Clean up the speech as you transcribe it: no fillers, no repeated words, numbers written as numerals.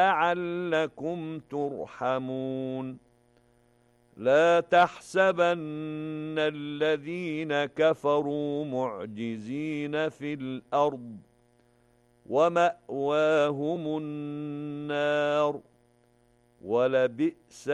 لعلكم ترحمون لا تحسبن الذين كفروا معجزين في الأرض ومأواهم النار ولبئس